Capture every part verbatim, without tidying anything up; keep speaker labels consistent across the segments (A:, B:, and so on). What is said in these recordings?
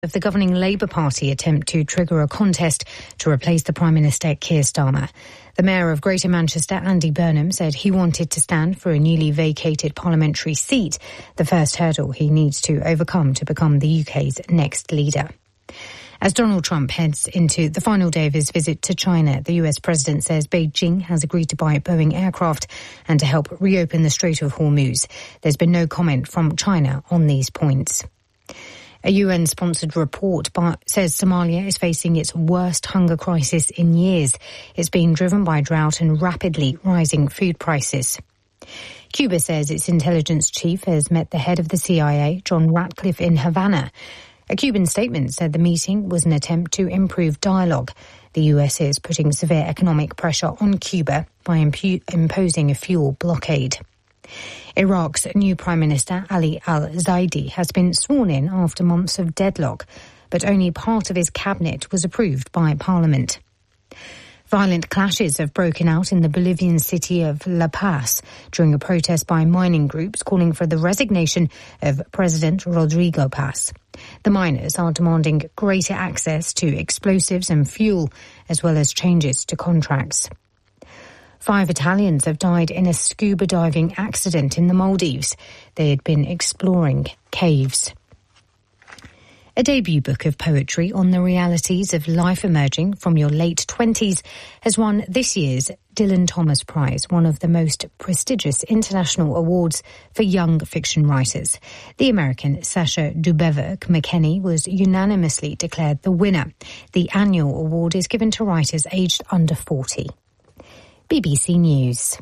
A: of the governing Labour Party attempt to trigger a contest to replace the Prime Minister Keir Starmer. The Mayor of Greater Manchester, Andy Burnham, said he wanted to stand for a newly vacated parliamentary seat, the first hurdle he needs to overcome to become the U K's next leader. As Donald Trump heads into the final day of his visit to China, the U S president says Beijing has agreed to buy Boeing aircraft and to help reopen the Strait of Hormuz. There's been no comment from China on these points. A U N-sponsored report says Somalia is facing its worst hunger crisis in years. It's being driven by drought and rapidly rising food prices. Cuba says its intelligence chief has met the head of the C I A, John Ratcliffe, in Havana. A Cuban statement said the meeting was an attempt to improve dialogue. The U S is putting severe economic pressure on Cuba by impu- imposing a fuel blockade. Iraq's new Prime Minister, Ali al-Zaidi, has been sworn in after months of deadlock, but only part of his cabinet was approved by Parliament. Violent clashes have broken out in the Bolivian city of La Paz during a protest by mining groups calling for the resignation of President Rodrigo Paz. The miners are demanding greater access to explosives and fuel, as well as changes to contracts. Five Italians have died in a scuba diving accident in the Maldives. They had been exploring caves. A debut book of poetry on the realities of life emerging from your late twenties has won this year's Dylan Thomas Prize, one of the most prestigious international awards for young fiction writers. The American Sasha Dubeverk McKenney was unanimously declared the winner. The annual award is given to writers aged under forty. B B C News.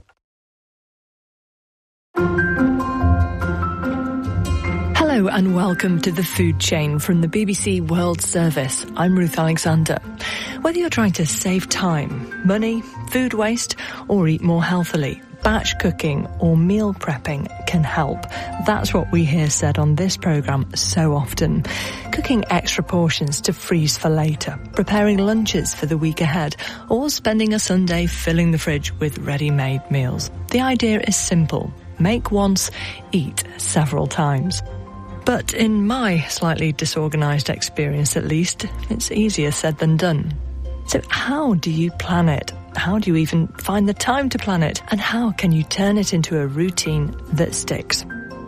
B: Hello and welcome to The Food Chain from the B B C World Service. I'm Ruth Alexander. Whether you're trying to save time, money, food waste, or eat more healthily, batch cooking or meal prepping can help. That's what we hear said on this programme so often. Cooking extra portions to freeze for later, preparing lunches for the week ahead, or spending a Sunday filling the fridge with ready-made meals. The idea is simple. Make once, eat several times. But in my slightly disorganised experience at least, it's easier said than done. So how do you plan it? How do you even find the time to plan it? And how can you turn it into a routine that sticks?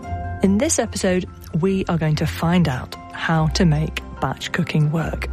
B: In this episode, we are going to find out how to make batch cooking work.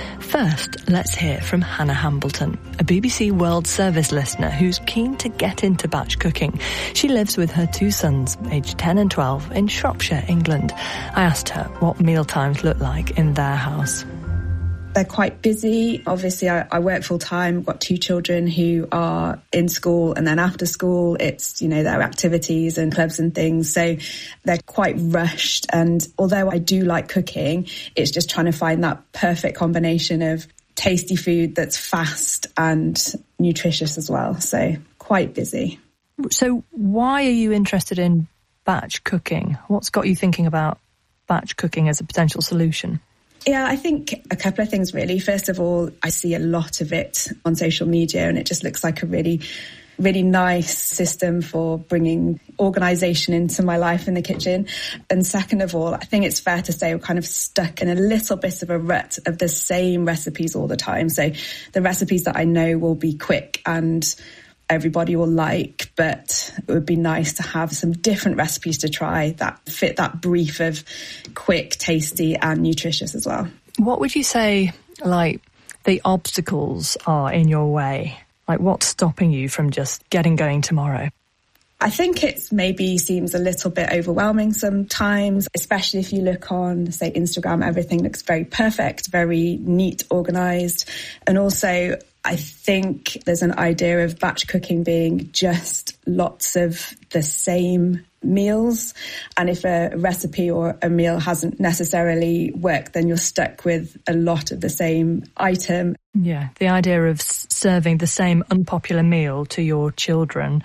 B: First, let's hear from Hannah Hambleton, a B B C World Service listener who's keen to get into batch cooking. She lives with her two sons, aged ten and twelve, in Shropshire, England. I asked her what mealtimes look like in their house.
C: They're quite busy. Obviously, I, I work full time. I've got two children who are in school, and then after school, it's, you know, their activities and clubs and things. So they're quite rushed. And although I do like cooking, it's just trying to find that perfect combination of tasty food that's fast and nutritious as well. So quite busy.
B: So why are you interested in batch cooking? What's got you thinking about batch cooking as a potential solution?
C: Yeah, I think a couple of things really. First of all, I see a lot of it on social media and it just looks like a really, really nice system for bringing organisation into my life in the kitchen. And second of all, I think it's fair to say we're kind of stuck in a little bit of a rut of the same recipes all the time. So the recipes that I know will be quick and everybody will like, but it would be nice to have some different recipes to try that fit that brief of quick, tasty and nutritious as well.
B: What would you say, like, the obstacles are in your way? Like, what's stopping you from just getting going tomorrow?
C: I think it's maybe seems a little bit overwhelming sometimes, especially if you look on, say, Instagram, everything looks very perfect, very neat, organised. And also, I think there's an idea of batch cooking being just lots of the same meals. And if a recipe or a meal hasn't necessarily worked, then you're stuck with a lot of the same item.
B: Yeah, the idea of serving the same unpopular meal to your children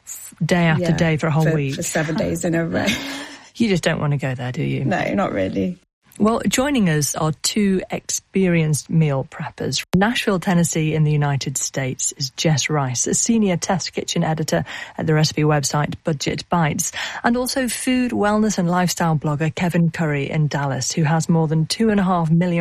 B: day after
C: yeah,
B: day for a whole
C: for,
B: week.
C: For seven days in a row.
B: You just don't want to go there, do you?
C: No, not really.
B: Well, joining us are two experienced meal preppers. From Nashville, Tennessee in the United States is Jess Rice, a senior test kitchen editor at the recipe website Budget Bites, and also food, wellness and lifestyle blogger Kevin Curry in Dallas, who has more than two and a half million